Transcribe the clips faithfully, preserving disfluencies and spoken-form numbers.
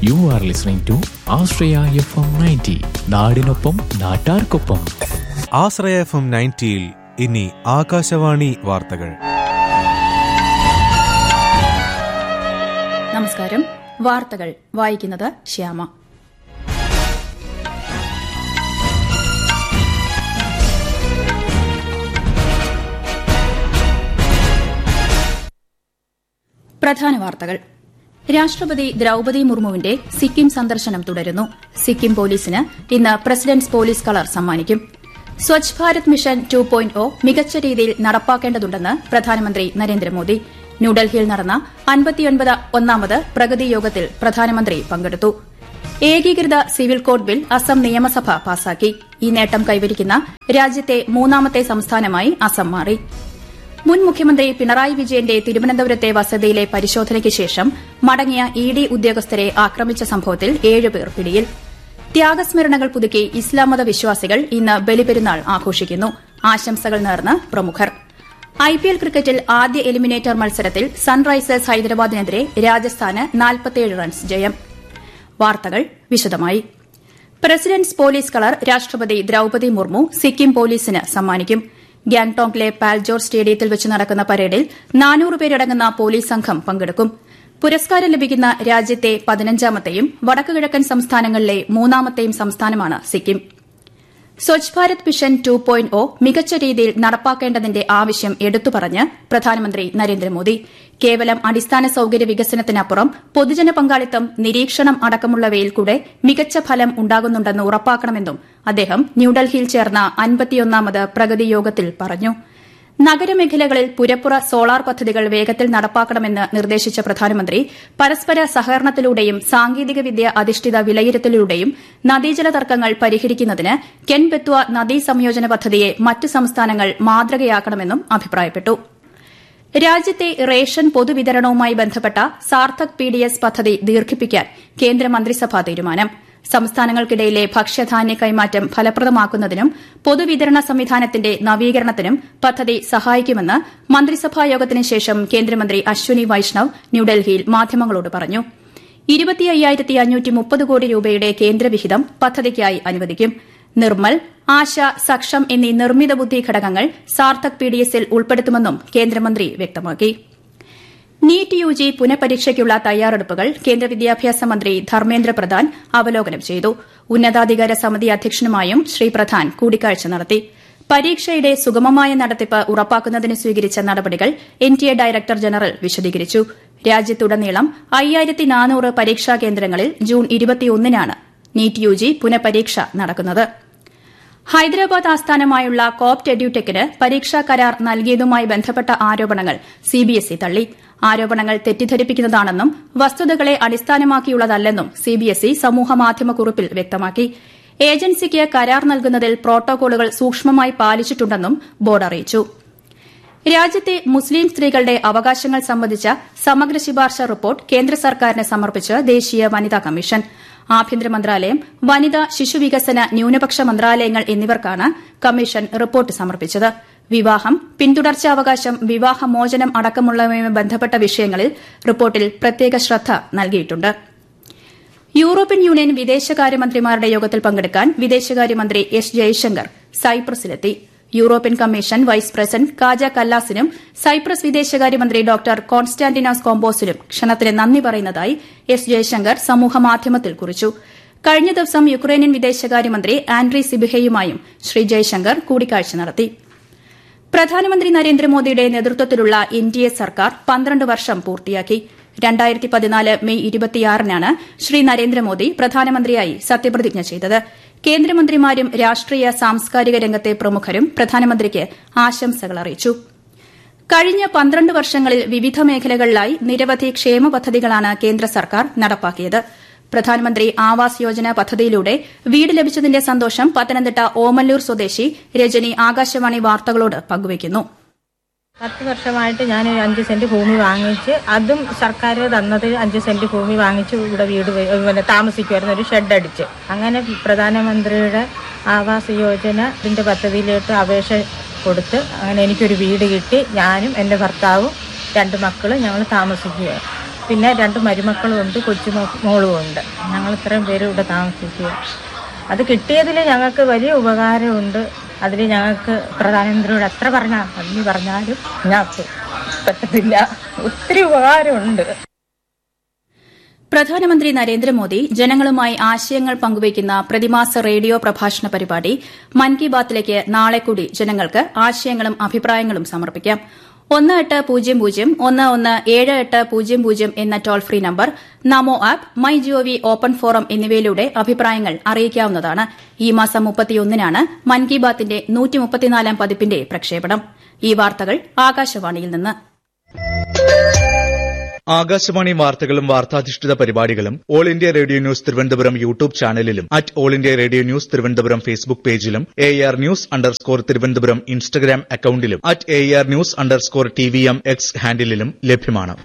You are listening to Astraya F M ninety. നാടിനൊപ്പം നാട്ടാർക്കൊപ്പം. ആശ്രയ F M നയൻറ്റിയിൽ ഇനി ആകാശവാണി വാർത്തകൾ. നമസ്കാരം. വാർത്തകൾ വായിക്കുന്നത് ശ്യാമ. പ്രധാന വാർത്തകൾ. രാഷ്ട്രപതി ദ്രൌപദി മുർമുവിന്റെ സിക്കിം സന്ദർശനം തുടരുന്നു. സിക്കിം പോലീസിന് ഇന്ന് പ്രസിഡന്റ്സ് പോലീസ് കളർ സമ്മാനിക്കും. Swachh Bharat mission two point O മികച്ച രീതിയിൽ നടപ്പാക്കേണ്ടതുണ്ടെന്ന് പ്രധാനമന്ത്രി നരേന്ദ്രമോദി. ന്യൂഡൽഹിയിൽ നടന്ന അൻപത്തിയൊൻപത് ഒന്നാമത് പ്രഗതി യോഗത്തിൽ പ്രധാനമന്ത്രി പങ്കെടുത്തു. ഏകീകൃത സിവിൽ കോഡ് ബിൽ അസം നിയമസഭ പാസാക്കി. ഈ നേട്ടം കൈവരിക്കുന്ന രാജ്യത്തെ മൂന്നാമത്തെ സംസ്ഥാനമായി അസം മാറി. മുൻ മുഖ്യമന്ത്രി പിണറായി വിജയന്റെ തിരുവനന്തപുരത്തെ വസതിയിലെ പരിശോധനയ്ക്ക് ശേഷം മടങ്ങിയ ഇ ഡി ഉദ്യോഗസ്ഥരെ ആക്രമിച്ച സംഭവത്തിൽ ഏഴുപേർ പിടിയിൽ. ത്യാഗസ്മരണകൾ പുതുക്കി ഇസ്ലാം മത വിശ്വാസികൾ ഇന്ന് ബലിപെരുന്നാൾ ആഘോഷിക്കുന്നു. ആശംസകൾ നേർന്ന് പ്രമുഖർ. ഐപിഎൽ ക്രിക്കറ്റിൽ ആദ്യ എലിമിനേറ്റർ മത്സരത്തിൽ സൺറൈസേഴ്സ് ഹൈദരാബാദിനെതിരെ രാജസ്ഥാന് നാൽപ്പത്തിയേഴ് റൺസ് ജയം. വാർത്തകൾ വിശദമായി. പ്രസിഡന്റ്സ് പോലീസ് കളർ രാഷ്ട്രപതി ദ്രൌപദി മുർമു സിക്കിം പോലീസിന് സമ്മാനിക്കും. ഗാംഗ്ടോക്കിലെ പാൽജോർ സ്റ്റേഡിയത്തിൽ വെച്ച് നടക്കുന്ന പരേഡിൽ നാനൂറ് പേരടങ്ങുന്ന പോലീസ് സംഘം പങ്കെടുക്കും. പുരസ്കാരം ലഭിക്കുന്ന രാജ്യത്തെ പതിനഞ്ചാമത്തെയും വടക്കുകിഴക്കൻ സംസ്ഥാനങ്ങളിലെ മൂന്നാമത്തെയും സംസ്ഥാനമാണ് Sikkim. Swachh Bharat mission two point O മികച്ച രീതിയിൽ നടപ്പാക്കേണ്ടതിന്റെ ആവശ്യം എടുത്തുപറഞ്ഞ് പ്രധാനമന്ത്രി നരേന്ദ്രമോദി. കേവലം അടിസ്ഥാന സൌകര്യ വികസനത്തിനപ്പുറം പൊതുജന പങ്കാളിത്തം, നിരീക്ഷണം അടക്കമുള്ളവയിൽ കൂടെ മികച്ച ഫലം ഉണ്ടാകുന്നുണ്ടെന്ന് ഉറപ്പാക്കണമെന്നും അദ്ദേഹം ന്യൂഡൽഹിയിൽ ചേർന്ന അൻപത്തിയൊന്നാമത് പ്രഗതി യോഗത്തിൽ പറഞ്ഞു. നഗരമേഖലകളിൽ പുരപ്പുറ സോളാർ പദ്ധതികൾ വേഗത്തിൽ നടപ്പാക്കണമെന്ന് നിർദ്ദേശിച്ച പ്രധാനമന്ത്രി പരസ്പര സഹകരണത്തിലൂടെയും സാങ്കേതികവിദ്യ അധിഷ്ഠിത വിലയിരുത്തലിലൂടെയും നദീജല തർക്കങ്ങൾ പരിഹരിക്കുന്നതിന് കെൻ ബെത്വ നദീ സംയോജന പദ്ധതിയെ മറ്റ് സംസ്ഥാനങ്ങൾ മാതൃകയാക്കണമെന്നും അഭിപ്രായപ്പെട്ടു. രാജ്യത്തെ റേഷൻ പൊതുവിതരണവുമായി ബന്ധപ്പെട്ട സാർത്ഥക് പി ഡി എസ് പദ്ധതി ദീർഘിപ്പിക്കാൻ കേന്ദ്രമന്ത്രിസഭാ തീരുമാനം. സംസ്ഥാനങ്ങൾക്കിടയിലെ ഭക്ഷ്യധാന്യ കൈമാറ്റം ഫലപ്രദമാക്കുന്നതിനും പൊതുവിതരണ സംവിധാനത്തിന്റെ നവീകരണത്തിനും പദ്ധതി സഹായിക്കുമെന്ന് മന്ത്രിസഭാ യോഗത്തിന് ശേഷം കേന്ദ്രമന്ത്രി അശ്വനി വൈഷ്ണവ് ന്യൂഡൽഹിയിൽ മാധ്യമങ്ങളോട് പറഞ്ഞു. ഇരുപത്തി അയ്യായിരത്തി അഞ്ഞൂറ്റി മുപ്പത് കോടി രൂപയുടെ കേന്ദ്രവിഹിതം പദ്ധതിക്കായി അനുവദിക്കും. നിർമ്മൽ, ആശ, സക്ഷം എന്നീ നിർമ്മിത ബുദ്ധി ഘടകങ്ങൾ സാർത്ഥക് പി ഡി എസിൽ ഉൾപ്പെടുത്തുമെന്നും കേന്ദ്രമന്ത്രി വ്യക്തമാക്കി. നീറ്റ് യു ജി പുനഃപരീക്ഷയ്ക്കുള്ള തയ്യാറെടുപ്പുകൾ കേന്ദ്ര വിദ്യാഭ്യാസ മന്ത്രി ധർമ്മേന്ദ്ര പ്രധാൻ അവലോകനം ചെയ്തു. ഉന്നതാധികാര സമിതി അധ്യക്ഷനുമായും ശ്രീ പ്രധാൻ കൂടിക്കാഴ്ച നടത്തി. പരീക്ഷയുടെ സുഗമമായ നടത്തിപ്പ് ഉറപ്പാക്കുന്നതിന് സ്വീകരിച്ച നടപടികൾ N T A director general വിശദീകരിച്ചു. രാജ്യത്തുടനീളം അയ്യായിരത്തി നാനൂറ് പരീക്ഷാ കേന്ദ്രങ്ങളിൽ ജൂൺ ഇരുപത്തിയൊന്നിനാണ് നീറ്റ് യു ജി പുനഃപരീക്ഷ നടക്കുന്നത്. ഹൈദരാബാദ് ആസ്ഥാനമായുള്ള കോപ്റ്റ് എഡ്യൂടെക്കിന് പരീക്ഷാ കരാർ നൽകിയതുമായി ബന്ധപ്പെട്ട ആരോപണങ്ങൾ സിബിഎസ്ഇ തള്ളി. ആരോപണങ്ങൾ തെറ്റിദ്ധരിപ്പിക്കുന്നതാണെന്നും വസ്തുതകളെ അടിസ്ഥാനമാക്കിയുള്ളതല്ലെന്നും സിബിഎസ്ഇ സമൂഹമാധ്യമക്കുറിപ്പിൽ വ്യക്തമാക്കി. ഏജൻസിക്ക് കരാർ നൽകുന്നതിൽ പ്രോട്ടോകോളുകൾ സൂക്ഷ്മമായി പാലിച്ചിട്ടുണ്ടെന്നും ബോർഡ് അറിയിച്ചു. രാജ്യത്തെ മുസ്ലിം സ്ത്രീകളുടെ അവകാശങ്ങൾ സംബന്ധിച്ച സമഗ്ര ശുപാർശ റിപ്പോർട്ട് കേന്ദ്ര സർക്കാരിന് സമർപ്പിച്ച് ദേശീയ വനിതാ കമ്മീഷൻ. ആഭ്യന്തര മന്ത്രാലയം, വനിതാ ശിശുവികസന ന്യൂനപക്ഷ മന്ത്രാലയങ്ങൾ എന്നിവർക്കാണ് കമ്മീഷൻ റിപ്പോർട്ട് സമർപ്പിച്ചത്. വിവാഹം, പിന്തുടർച്ചാവകാശം, വിവാഹമോചനം അടക്കമുള്ളവയുമായി ബന്ധപ്പെട്ട വിഷയങ്ങളിൽ റിപ്പോർട്ടിൽ പ്രത്യേക ശ്രദ്ധ നൽകിയിട്ടുണ്ട്. യൂറോപ്യൻ യൂണിയൻ വിദേശകാര്യമന്ത്രിമാരുടെ യോഗത്തിൽ പങ്കെടുക്കാൻ വിദേശകാര്യമന്ത്രി S Jaishankar സൈപ്രസിലെത്തി. European commission vice president Kaja കല്ലാസിനും Cyprus വിദേശകാര്യമന്ത്രി ഡോക്ടർ കോൺസ്റ്റാന്റിനോസ് കോംബോസിനും ക്ഷണത്തിന് നന്ദി പറയുന്നതായി എസ് ജയശങ്കർ സമൂഹമാധ്യമത്തിൽ കുറിച്ചു. കഴിഞ്ഞ ദിവസം യുക്രൈനിയൻ വിദേശകാര്യമന്ത്രി ആൻഡ്രി സിബിഹയുമായും ശ്രീ ജയശങ്കർ കൂടിക്കാഴ്ച നടത്തി. പ്രധാനമന്ത്രി നരേന്ദ്രമോദിയുടെ നേതൃത്വത്തിലുള്ള എൻ ഡി എ സർക്കാർ പന്ത്രണ്ട് വർഷം പൂർത്തിയാക്കി. രണ്ടായിരത്തി പതിനാല് മെയ് ഇരുപത്തിയാറിനാണ് ശ്രീ നരേന്ദ്രമോദി പ്രധാനമന്ത്രിയായി സത്യപ്രതിജ്ഞ ചെയ്തത്. കേന്ദ്രമന്ത്രിമാരും രാഷ്ട്രീയ സാംസ്കാരിക രംഗത്തെ പ്രമുഖരും പ്രധാനമന്ത്രിക്ക് ആശംസകൾ അറിയിച്ചു. കഴിഞ്ഞ പന്ത്രണ്ട് വർഷങ്ങളിൽ വിവിധ മേഖലകളിലായി നിരവധി ക്ഷേമ പദ്ധതികളാണ് കേന്ദ്ര സർക്കാർ നടപ്പാക്കിയത്. പ്രധാനമന്ത്രി ആവാസ് യോജന പദ്ധതിയിലൂടെ വീട് ലഭിച്ചതിന്റെ സന്തോഷം പത്തനംതിട്ട ഓമല്ലൂർ സ്വദേശി രജനി ആകാശവാണി വാർത്തകളോട് പങ്കുവയ്ക്കുന്നു. പത്ത് വർഷമായിട്ട് ഞാൻ അഞ്ച് സെന്റ് ഭൂമി വാങ്ങിച്ച്, അതും സർക്കാർ തന്നത് അഞ്ച് സെന്റ് ഭൂമി വാങ്ങിച്ച് ഇവിടെ വീട് പിന്നെ താമസിക്കുമായിരുന്നു, ഒരു ഷെഡ് അടിച്ച്. അങ്ങനെ പ്രധാനമന്ത്രിയുടെ ആവാസ് യോജന ഇതിൻ്റെ പദ്ധതിയിലോട്ട് അപേക്ഷ കൊടുത്ത് അങ്ങനെ എനിക്കൊരു വീട് കിട്ടി. ഞാനും എൻ്റെ ഭർത്താവും രണ്ട് മക്കളും ഞങ്ങൾ താമസിക്കുകയാണ്. പിന്നെ രണ്ട് മരുമക്കളും ഉണ്ട്, കൊച്ചുമോ മോളും ഉണ്ട്. ഞങ്ങൾ ഇത്രയും പേര് ഇവിടെ താമസിക്കുക. അത് കിട്ടിയതിൽ ഞങ്ങൾക്ക് വലിയ ഉപകാരമുണ്ട്. അതിൽ ഞങ്ങൾക്ക് പ്രധാനമന്ത്രിയോട് എത്ര പറഞ്ഞാൽ നന്ദി പറഞ്ഞാലും ഞങ്ങൾക്ക് പറ്റത്തില്ല. ഒത്തിരി ഉപകാരമുണ്ട്. പ്രധാനമന്ത്രി നരേന്ദ്രമോദി ജനങ്ങളുമായി ആശയങ്ങൾ പങ്കുവയ്ക്കുന്ന പ്രതിമാസ റേഡിയോ പ്രഭാഷണ പരിപാടി മൻ കി ബാത്തിലേക്ക് നാളെ കൂടി ജനങ്ങൾക്ക് ആശയങ്ങളും അഭിപ്രായങ്ങളും സമർപ്പിക്കാം. ഒന്ന് എട്ട് പൂജ്യം പൂജ്യം ഒന്ന് ഒന്ന് ഏഴ് എട്ട് പൂജ്യം പൂജ്യം എന്ന toll free number, Namo app, my G O V open forum എന്നിവയിലൂടെ അഭിപ്രായങ്ങൾ അറിയിക്കാവുന്നതാണ്. ഈ മാസം മുപ്പത്തിയൊന്നിനാണ് മൻ കി ബാത്തിന്റെ നൂറ്റിമുപ്പത്തിനാലാം പതിപ്പിന്റെ പ്രക്ഷേപണം. ഈ വാർത്തകൾ ആകാശവാണിയിൽ നിന്ന്. ആകാശവാണി വാർത്തകളും വാർത്താധിഷ്ഠിത പരിപാടികളും all India radio news Thiruvananthapuram YouTube ചാനലിലും at all India radio news Thiruvananthapuram Facebook പേജിലും A R news underscore Thiruvananthapuram Instagram അക്കൌണ്ടിലും at A R news underscore T V M X ഹാൻഡിലും ലഭ്യമാണ്.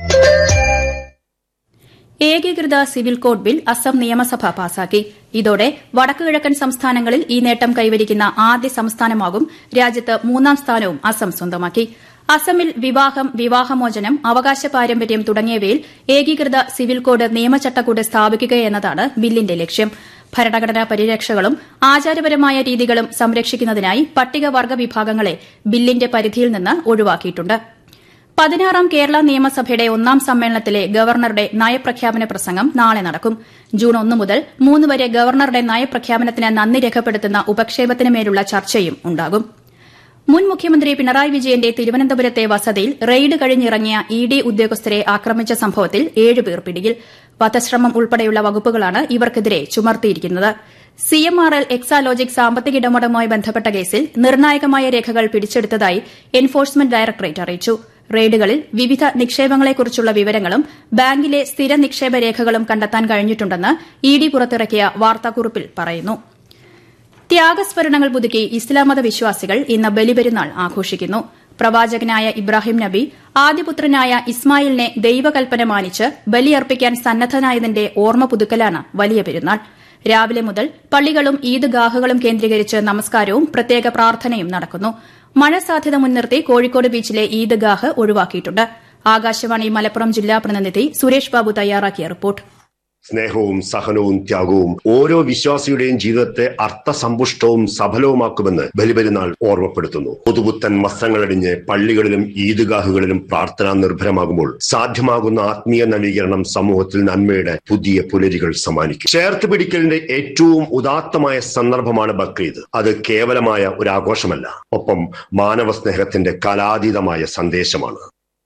ഏകീകൃത സിവിൽ കോഡ് ബിൽ അസം നിയമസഭ പാസാക്കി. ഇതോടെ വടക്കുകിഴക്കൻ സംസ്ഥാനങ്ങളിൽ ഈ നേട്ടം കൈവരിക്കുന്ന ആദ്യ സംസ്ഥാനമാകും. രാജ്യത്ത് മൂന്നാം സ്ഥാനവും അസം സ്വന്തമാക്കി. അസമിൽ വിവാഹം, വിവാഹമോചനം, അവകാശ പാരമ്പര്യം തുടങ്ങിയവയിൽ ഏകീകൃത സിവിൽ കോഡ് നിയമചട്ടക്കൂട് സ്ഥാപിക്കുകയെന്നതാണ് ബില്ലിന്റെ ലക്ഷ്യം. ഭരണഘടനാ പരിരക്ഷകളും ആചാരപരമായ രീതികളും സംരക്ഷിക്കുന്നതിനായി പട്ടികവർഗ വിഭാഗങ്ങളെ ബില്ലിന്റെ പരിധിയിൽ നിന്ന് ഒഴിവാക്കിയിട്ടുണ്ട്. പതിനാറാം കേരള നിയമസഭയുടെ ഒന്നാം സമ്മേളനത്തിലെ ഗവർണറുടെ നയപ്രഖ്യാപന പ്രസംഗം നാളെ നടക്കും. ജൂൺ ഒന്ന് മുതൽ മൂന്ന് വരെ ഗവർണറുടെ നയപ്രഖ്യാപനത്തിന് നന്ദി രേഖപ്പെടുത്തുന്ന ഉപക്ഷേപത്തിനുമേലുള്ള ചർച്ചയും ഉണ്ടാകും. മുൻ മുഖ്യമന്ത്രി പിണറായി വിജയന്റെ തിരുവനന്തപുരത്തെ വസതിയിൽ റെയ്ഡ് കഴിഞ്ഞിറങ്ങിയ ഇ ഡി ഉദ്യോഗസ്ഥരെ ആക്രമിച്ച സംഭവത്തിൽ ഏഴുപേർ പിടിയിൽ. വധശ്രമം ഉൾപ്പെടെയുള്ള വകുപ്പുകളാണ് ഇവർക്കെതിരെ ചുമത്തിയിരിക്കുന്നത്. C M R L Exalogic സാമ്പത്തിക ഇടപാടുമായി ബന്ധപ്പെട്ട കേസിൽ നിർണായകമായ രേഖകൾ പിടിച്ചെടുത്തതായി എൻഫോഴ്സ്മെന്റ് ഡയറക്ടറേറ്റ് അറിയിച്ചു. റെയ്ഡുകളിൽ വിവിധ നിക്ഷേപങ്ങളെക്കുറിച്ചുള്ള വിവരങ്ങളും ബാങ്കിലെ സ്ഥിര നിക്ഷേപ രേഖകളും കണ്ടെത്താൻ കഴിഞ്ഞിട്ടുണ്ടെന്ന് ഇ ഡി പുറത്തിറക്കിയ വാർത്താക്കുറിപ്പിൽ പറയുന്നു. ത്യാഗസ്മരണങ്ങൾ പുതുക്കി ഇസ്ലാം മത വിശ്വാസികൾ ഇന്ന് ബലിപെരുന്നാൾ ആഘോഷിക്കുന്നു. പ്രവാചകനായ ഇബ്രാഹിം നബി ആദ്യപുത്രനായ ഇസ്മായിലിനെ ദൈവകൽപ്പന മാനിച്ച് ബലിയർപ്പിക്കാൻ സന്നദ്ധനായതിന്റെ ഓർമ്മ പുതുക്കലാണ് വലിയ പെരുന്നാൾ. രാവിലെ മുതൽ പള്ളികളും ഈദ്ഗാഹുകളും കേന്ദ്രീകരിച്ച് നമസ്കാരവും പ്രത്യേക പ്രാർത്ഥനയും നടക്കുന്നു. മഴ സാധ്യത മുൻനിർത്തി കോഴിക്കോട് ബീച്ചിലെ ഈദ്ഗാഹ് ഒഴിവാക്കിയിട്ടുണ്ട്. ആകാശവാണി മലപ്പുറം ജില്ലാ പ്രതിനിധി സുരേഷ് ബാബു തയ്യാറാക്കിയ റിപ്പോർട്ട്. സ്നേഹവും സഹനവും ത്യാഗവും ഓരോ വിശ്വാസിയുടെയും ജീവിതത്തെ അർത്ഥസമ്പുഷ്ടവും സഫലവുമാക്കുമെന്ന് ബലിപെരുന്നാൾ ഓർമ്മപ്പെടുത്തുന്നു. പുതുപുത്തൻ വസ്ത്രങ്ങളടിഞ്ഞ് പള്ളികളിലും ഈദ്ഗാഹുകളിലും പ്രാർത്ഥന നിർഭരമാകുമ്പോൾ സാധ്യമാകുന്ന ആത്മീയ നവീകരണം സമൂഹത്തിൽ നന്മയുടെ പുതിയ പുലരികൾ സമ്മാനിക്കും. ചേർത്ത് പിടിക്കലിന്റെ ഏറ്റവും ഉദാത്തമായ സന്ദർഭമാണ് ബക്രീദ്. അത് കേവലമായ ഒരു ആഘോഷമല്ല, ഒപ്പം മാനവ സ്നേഹത്തിന്റെ കാലാതീതമായ സന്ദേശമാണ്.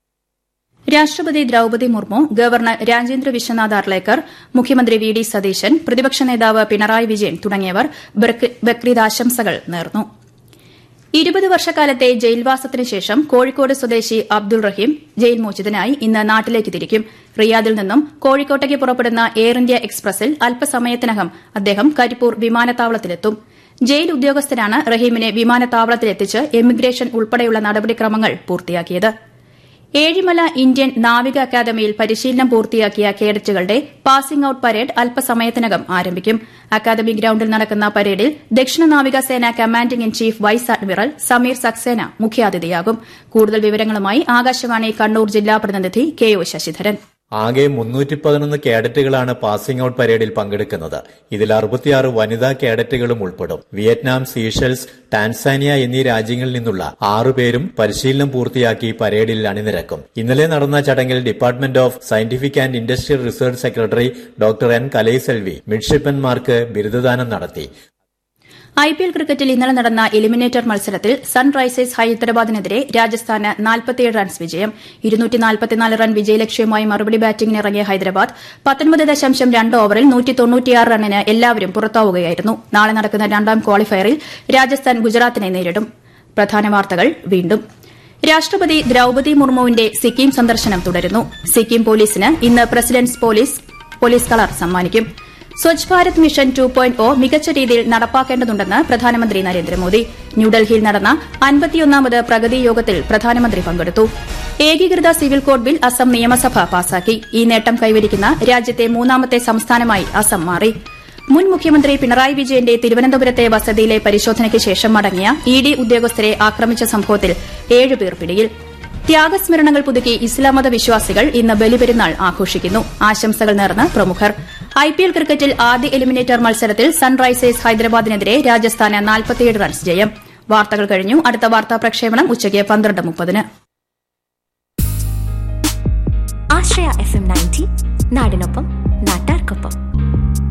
രാഷ്ട്രപതി ദ്രൌപദി മുർമു, ഗവർണർ രാജേന്ദ്ര വിശ്വനാഥ് അർലേക്കർ, മുഖ്യമന്ത്രി വി ഡി സതീശൻ, പ്രതിപക്ഷ നേതാവ് പിണറായി വിജയൻ തുടങ്ങിയവർ ബക്രീദ് ആശംസകൾ നേർന്നു. ഇരുപത് വർഷക്കാലത്തെ ജയിൽവാസത്തിന് ശേഷം കോഴിക്കോട് സ്വദേശി അബ്ദുൾ റഹീം ജയിൽ മോചിതനായി ഇന്ന് നാട്ടിലേക്ക് തിരിക്കും. റിയാദിൽ നിന്നും കോഴിക്കോട്ടേക്ക് പുറപ്പെടുന്ന എയർ ഇന്ത്യ എക്സ്പ്രസിൽ അല്പസമയത്തിനകം അദ്ദേഹം കരിപ്പൂർ വിമാനത്താവളത്തിലെത്തും. ജയിൽ ഉദ്യോഗസ്ഥരാണ് റഹീമിനെ വിമാനത്താവളത്തിലെത്തിച്ച് എമിഗ്രേഷൻ ഉൾപ്പെടെയുള്ള നടപടിക്രമങ്ങൾ പൂർത്തിയാക്കിയത്. ഏഴിമല ഇന്ത്യൻ നാവിക അക്കാദമിയിൽ പരിശീലനം പൂർത്തിയാക്കിയ കേഡറ്റുകളുടെ പാസിംഗ് ഔട്ട് പരേഡ് അല്പസമയത്തിനകം ആരംഭിക്കും. അക്കാദമി ഗ്രൌണ്ടിൽ നടക്കുന്ന പരേഡിൽ ദക്ഷിണ നാവികസേന commanding in chief vice admiral Sameer Saxena മുഖ്യാതിഥിയാകും. കൂടുതൽ വിവരങ്ങളുമായി ആകാശവാണി കണ്ണൂർ ജില്ലാ പ്രതിനിധി കെ ഒ ശശിധരൻ. ആകെ മുന്നൂറ്റി പതിനൊന്ന് കേഡറ്റുകളാണ് പാസിംഗ് ഔട്ട് പരേഡിൽ പങ്കെടുക്കുന്നത്. ഇതിൽ അറുപത്തിയാറ് വനിതാ കേഡറ്റുകളും ഉൾപ്പെടും. വിയറ്റ്നാം, സീഷെൽസ്, ടാൻസാനിയ എന്നീ രാജ്യങ്ങളിൽ നിന്നുള്ള ആറുപേരും പരിശീലനം പൂർത്തിയാക്കി പരേഡിൽ അണിനിരക്കും. ഇന്നലെ നടന്ന ചടങ്ങിൽ department of scientific and industrial research secretary doctor N Kalaiselvi മിഡ്ഷിപ്പന്മാർക്ക് ബിരുദദാനം നടത്തി. ഐ പി എൽ ക്രിക്കറ്റിൽ ഇന്നലെ നടന്ന എലിമിനേറ്റർ മത്സരത്തിൽ സൺറൈസേഴ്സ് ഹൈദരാബാദിനെതിരെ രാജസ്ഥാന് നാൽപ്പത്തിയേഴ് റൺസ് വിജയം. റൺ വിജയലക്ഷ്യവുമായി മറുപടി ബാറ്റിംഗിനിറങ്ങിയ ഹൈദരാബാദ് പത്തൊൻപത് ദശാംശം രണ്ട് ഓവറിൽ നൂറ്റി തൊണ്ണൂറ്റിയാറ് റണ്ണിന് എല്ലാവരും പുറത്താവുകയായിരുന്നു. നാളെ നടക്കുന്ന രണ്ടാം ക്വാളിഫയറിൽ രാജസ്ഥാൻ ഗുജറാത്തിനെ നേരിടും. പ്രധാന വാർത്തകൾ വീണ്ടും. രാഷ്ട്രപതി ദ്രൌപദി മുർമുവിന്റെ സിക്കിം സന്ദർശനം തുടരുന്നു. സിക്കിം പോലീസിന് ഇന്ന് പ്രസിഡന്റ്സ് പോലീസ് കളർ സമ്മാനിക്കും. Swachh Bharat mission two point O മികച്ച രീതിയിൽ നടപ്പാക്കേണ്ടതുണ്ടെന്ന് പ്രധാനമന്ത്രി നരേന്ദ്രമോദി. ന്യൂഡൽഹിയിൽ നടന്ന അൻപത്തിയൊന്നാമത് പ്രഗതി യോഗത്തിൽ പ്രധാനമന്ത്രി പങ്കെടുത്തു. ഏകീകൃത സിവിൽ കോഡ് ബിൽ അസം നിയമസഭ പാസാക്കി. ഈ നേട്ടം കൈവരിക്കുന്ന രാജ്യത്തെ മൂന്നാമത്തെ സംസ്ഥാനമായി അസം മാറി. മുൻ മുഖ്യമന്ത്രി പിണറായി വിജയന്റെ തിരുവനന്തപുരത്തെ വസതിയിലെ പരിശോധനയ്ക്ക് ശേഷം മടങ്ങിയ ഇ ഡി ഉദ്യോഗസ്ഥരെ ആക്രമിച്ച സംഭവത്തിൽ ഏഴുപേർ പിടിയിൽ. ത്യാഗസ്മരണങ്ങൾ പുതുക്കി ഇസ്ലാമത വിശ്വാസികൾ ഇന്ന് ബലിപെരുന്നാൾ ആഘോഷിക്കുന്നു. ആശംസകൾ നേർന്ന് പ്രമുഖർ. ഐപിഎൽ ക്രിക്കറ്റിൽ ആദ്യ എലിമിനേറ്റർ മത്സരത്തിൽ സൺറൈസേഴ്സ് ഹൈദരാബാദിനെതിരെ രാജസ്ഥാന് നാൽപ്പത്തിയേഴ് റൺസ് ജയം. വാർത്തകൾ കഴിഞ്ഞു. അടുത്ത വാർത്താ പ്രക്ഷേപണം ഉച്ചയ്ക്ക് പന്ത്രണ്ട് മുപ്പതിന്. ആശ്രയ എഫ് എം നയൻറ്റി നാടിനൊപ്പം നാട്ടാർക്കൊപ്പം.